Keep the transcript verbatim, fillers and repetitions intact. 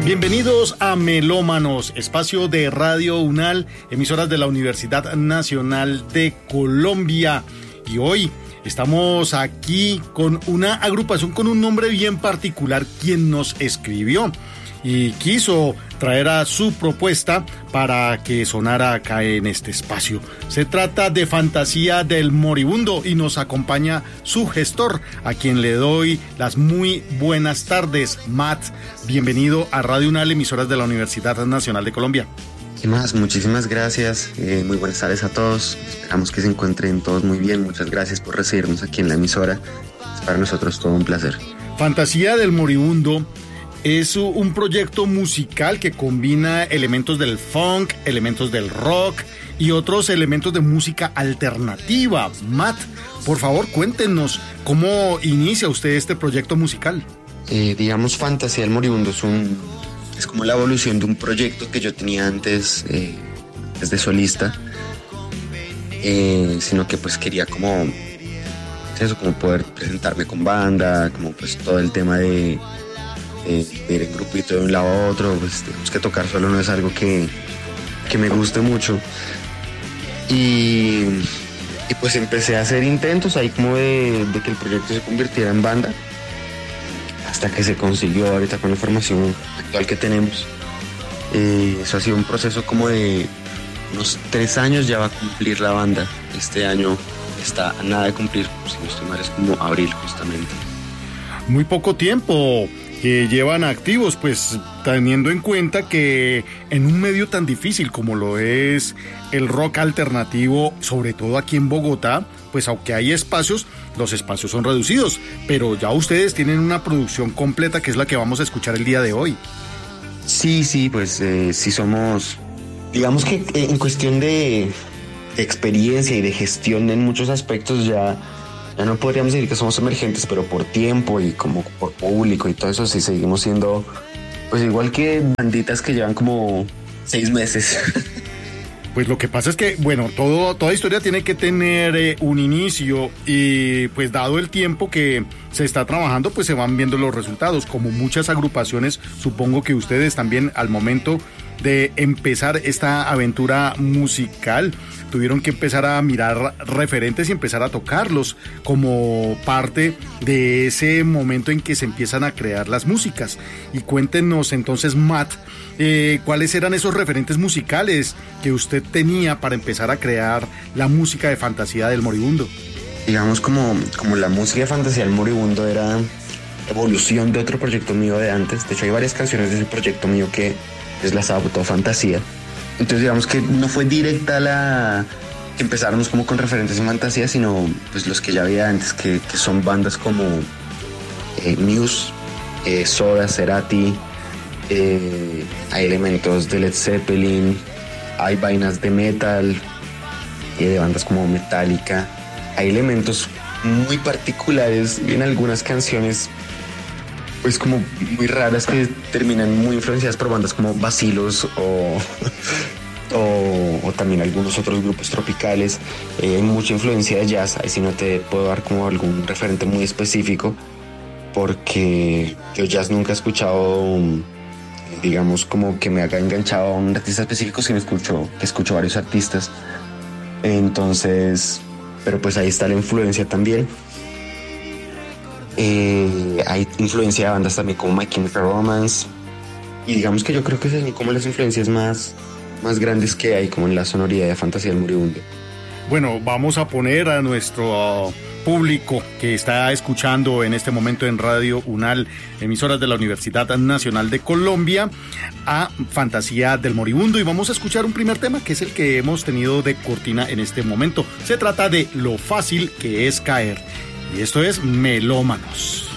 Bienvenidos a Melómanos, espacio de Radio UNAL, emisoras de la Universidad Nacional de Colombia. Y hoy estamos aquí con una agrupación con un nombre bien particular, quien nos escribió y quiso traer a su propuesta para que sonara acá en este espacio. Se trata de Fantasía del Moribundo y nos acompaña su gestor, a quien le doy las muy buenas tardes. Matt, bienvenido a Radio UNAL, emisoras de la Universidad Nacional de Colombia. ¿Qué más? Muchísimas gracias, eh, muy buenas tardes a todos, esperamos que se encuentren todos muy bien, muchas gracias por recibirnos aquí en la emisora, es para nosotros todo un placer. Fantasía del Moribundo es un proyecto musical que combina elementos del funk, elementos del rock y otros elementos de música alternativa. Matt, por favor, cuéntenos cómo inicia usted este proyecto musical. Eh, digamos, Fantasía del Moribundo es, un, es como la evolución de un proyecto que yo tenía antes, eh, desde solista, eh, sino que pues quería como, eso, como poder presentarme con banda, como pues todo el tema de... Eh, ir en grupito de un lado a otro, pues tenemos que tocar solo, no es algo que, que me guste mucho. Y, y pues empecé a hacer intentos ahí como de, de que el proyecto se convirtiera en banda, hasta que se consiguió ahorita con la formación actual que tenemos. Eh, eso ha sido un proceso como de unos tres años, ya va a cumplir la banda. Este año está a nada de cumplir, si no estoy mal es como abril justamente. Muy poco tiempo que llevan activos, pues teniendo en cuenta que en un medio tan difícil como lo es el rock alternativo, sobre todo aquí en Bogotá, pues aunque hay espacios, los espacios son reducidos, pero ya ustedes tienen una producción completa que es la que vamos a escuchar el día de hoy. Sí, sí, pues eh, sí somos, digamos que en cuestión de, de experiencia y de gestión en muchos aspectos ya... Ya no podríamos decir que somos emergentes, pero por tiempo y como por público y todo eso sí seguimos siendo pues igual que banditas que llevan como seis meses. Pues lo que pasa es que, bueno, todo, toda historia tiene que tener eh, un inicio y pues dado el tiempo que se está trabajando, pues se van viendo los resultados. Como muchas agrupaciones, supongo que ustedes también al momento de empezar esta aventura musical tuvieron que empezar a mirar referentes y empezar a tocarlos como parte de ese momento en que se empiezan a crear las músicas. Y cuéntenos entonces, Matt, eh, ¿cuáles eran esos referentes musicales que usted tenía para empezar a crear la música de Fantasía del Moribundo? Digamos como, como la música de Fantasía del Moribundo era evolución de otro proyecto mío de antes. De hecho hay varias canciones de ese proyecto mío que es la adaptó Fantasía. Entonces digamos que no fue directa la que empezáramos como con referentes en Fantasía, sino pues los que ya había antes, que, que son bandas como eh, Muse, eh, Soda, Cerati, eh, hay elementos de Led Zeppelin, hay vainas de metal, eh, de bandas como Metallica, hay elementos muy particulares en algunas canciones pues como muy raras que terminan muy influenciadas por bandas como Bacillus o, o, o también algunos otros grupos tropicales. Eh, hay mucha influencia de jazz, ahí sí no te puedo dar como algún referente muy específico porque yo jazz nunca he escuchado, digamos, como que me haga enganchado a un artista específico, sino escucho, que escucho varios artistas. Entonces, pero pues ahí está la influencia también. Eh, hay influencia de bandas también como My Chemical Romance y digamos que yo creo que son como las influencias más, más grandes que hay como en la sonoridad de Fantasía del Moribundo. Bueno, vamos a poner a nuestro público que está escuchando en este momento en Radio UNAL, emisoras de la Universidad Nacional de Colombia, a Fantasía del Moribundo y vamos a escuchar un primer tema que es el que hemos tenido de cortina en este momento. Se trata de Lo fácil que es caer. Y esto es Melómanos.